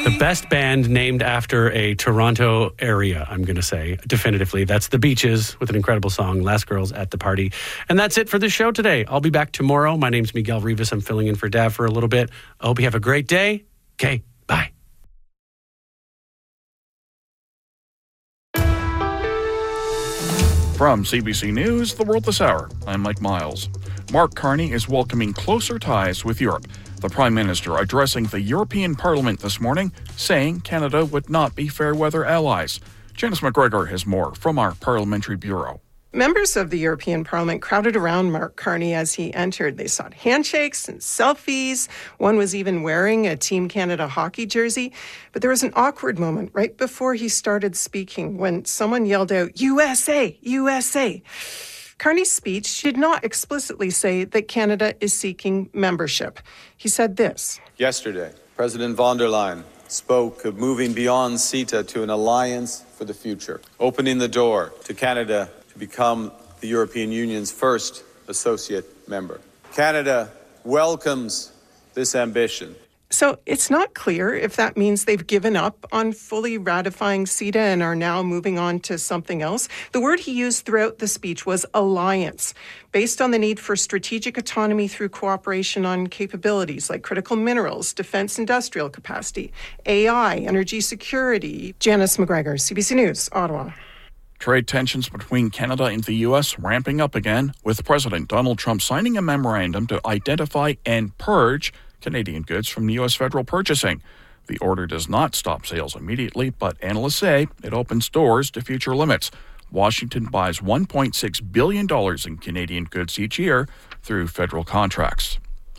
The best band named after a Toronto area, I'm going to say, definitively. That's The Beaches with an incredible song, Last Girls at the Party. And that's it for this show today. I'll be back tomorrow. My name's Miguel Rivas. I'm filling in for Dav for a little bit. I hope you have a great day. Okay, bye. From CBC News, The World This Hour, I'm Mike Miles. Mark Carney is welcoming closer ties with Europe. The Prime Minister addressing the European Parliament this morning, saying Canada would not be fair weather allies. Janice McGregor has more from our Parliamentary Bureau. Members of the European Parliament crowded around Mark Carney as he entered. They sought handshakes and selfies. One was even wearing a Team Canada hockey jersey. But there was an awkward moment right before he started speaking when someone yelled out, USA, USA. Carney's speech did not explicitly say that Canada is seeking membership. He said this. Yesterday, President von der Leyen spoke of moving beyond CETA to an alliance for the future, opening the door to Canada to become the European Union's first associate member. Canada welcomes this ambition. So it's not clear if that means they've given up on fully ratifying CETA and are now moving on to something else. The word he used throughout the speech was alliance, based on the need for strategic autonomy through cooperation on capabilities like critical minerals, defense industrial capacity, AI, energy security. Janice McGregor, CBC News, Ottawa. Trade tensions between Canada and the U.S. ramping up again, with President Donald Trump signing a memorandum to identify and purge Canadian goods from U.S. federal purchasing. The order does not stop sales immediately, but analysts say it opens doors to future limits. Washington buys $1.6 billion in Canadian goods each year through federal contracts.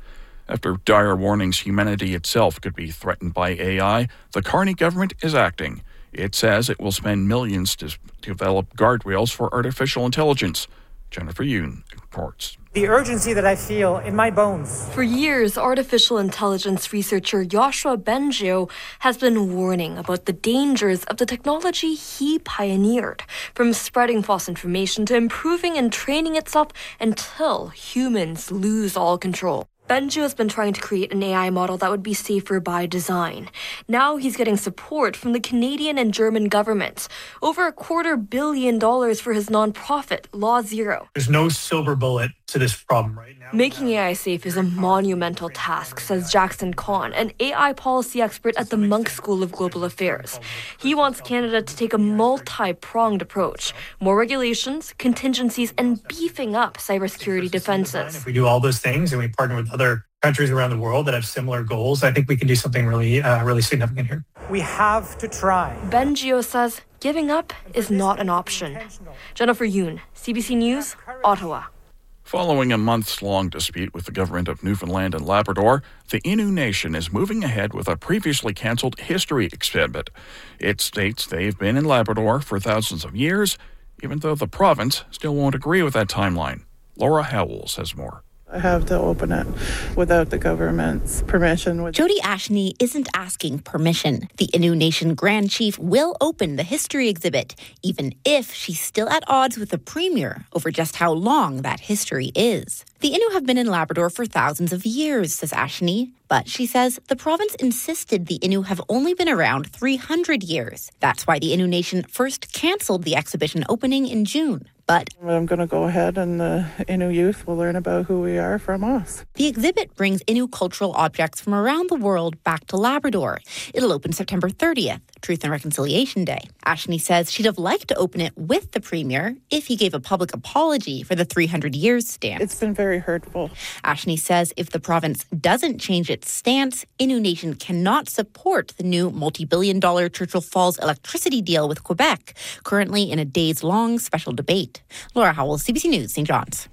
After dire warnings humanity itself could be threatened by AI, the Carney government is acting. It says it will spend millions to develop guardrails for artificial intelligence. Jennifer Yoon reports. The urgency that I feel in my bones. For years, artificial intelligence researcher Yoshua Bengio has been warning about the dangers of the technology he pioneered, from spreading false information to improving and training itself until humans lose all control. Bengio has been trying to create an AI model that would be safer by design. Now he's getting support from the Canadian and German governments. Over $250 million for his nonprofit, Law Zero. There's no silver bullet to this problem right now. Making AI safe is a monumental task, says Jackson Kahn, an AI policy expert at the Munk School of Global Affairs. He wants Canada to take a multi-pronged approach. More regulations, contingencies, and beefing up cybersecurity defenses. If we do all those things and we partner with other countries around the world that have similar goals, I think we can do something really significant here. We have to try. Bengio says giving up is not an option. Jennifer Yoon, CBC News, Ottawa. Following a months-long dispute with the government of Newfoundland and Labrador, the Innu Nation is moving ahead with a previously cancelled history exhibit. It states they've been in Labrador for thousands of years, even though the province still won't agree with that timeline. Laura Howell says more. I have to open it without the government's permission. Jody Ashney isn't asking permission. The Innu Nation Grand Chief will open the history exhibit, even if she's still at odds with the Premier over just how long that history is. The Innu have been in Labrador for thousands of years, says Ashney. But she says the province insisted the Innu have only been around 300 years. That's why the Innu Nation first cancelled the exhibition opening in June. But I'm going to go ahead and the Innu youth will learn about who we are from us. The exhibit brings Innu cultural objects from around the world back to Labrador. It'll open September 30th, Truth and Reconciliation Day. Ashney says she'd have liked to open it with the Premier if he gave a public apology for the 300 years stance. It's been very hurtful. Ashney says if the province doesn't change its stance, Innu Nation cannot support the new multi-billion-dollar Churchill Falls electricity deal with Quebec, currently in a days-long special debate. Laura Howell, CBC News, St. John's.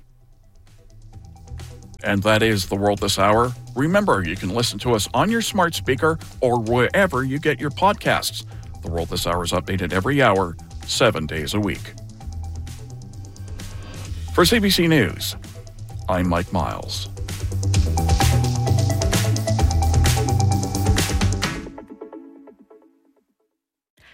And that is The World This Hour. Remember, you can listen to us on your smart speaker or wherever you get your podcasts. The World This Hour is updated every hour, 7 days a week. For CBC News, I'm Mike Miles.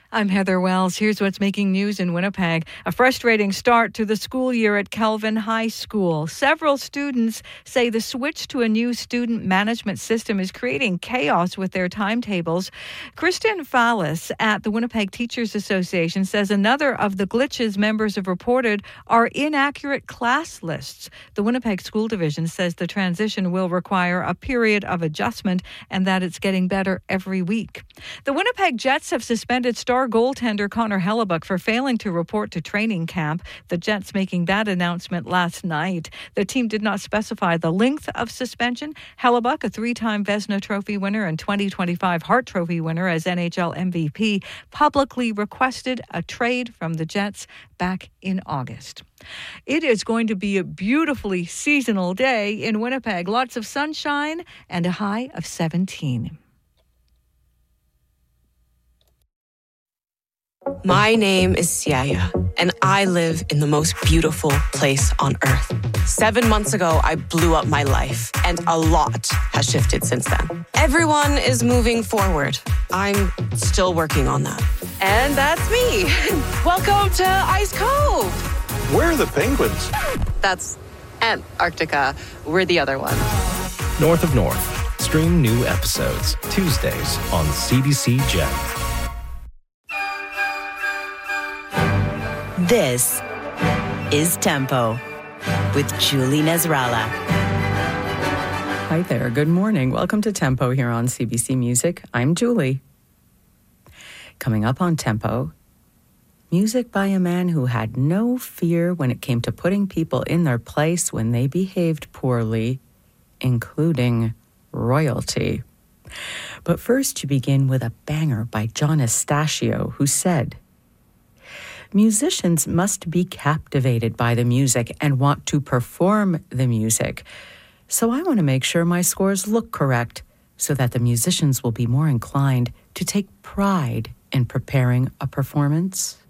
I'm Heather Wells. Here's what's making news in Winnipeg. A frustrating start to the school year at Kelvin High School. Several students say the switch to a new student management system is creating chaos with their timetables. Kristen Fallis at the Winnipeg Teachers Association says another of the glitches members have reported are inaccurate class lists. The Winnipeg School Division says the transition will require a period of adjustment and that it's getting better every week. The Winnipeg Jets have suspended star goaltender Connor Hellebuyck for failing to report to training camp. The Jets making that announcement last night. The team did not specify the length of suspension. Hellebuyck, a three-time Vezina Trophy winner and 2025 Hart Trophy winner as NHL MVP, publicly requested a trade from the Jets back in August. It is going to be a beautifully seasonal day in Winnipeg. Lots of sunshine and a high of 17. My name is Siaya, and I live in the most beautiful place on earth. 7 months ago, I blew up my life, and a lot has shifted since then. Everyone is moving forward. I'm still working on that. And that's me. Welcome to Ice Cove. Where are the penguins? That's Antarctica. We're the other one. North of North. Stream new episodes Tuesdays on CBC Gem. This is Tempo with Julie Nasrallah. Hi there. Good morning. Welcome to Tempo here on CBC Music. I'm Julie. Coming up on Tempo, music by a man who had no fear when it came to putting people in their place when they behaved poorly, including royalty. But first, to begin with a banger by John Estacio, who said, "Musicians must be captivated by the music and want to perform the music. So I want to make sure my scores look correct so that the musicians will be more inclined to take pride in preparing a performance."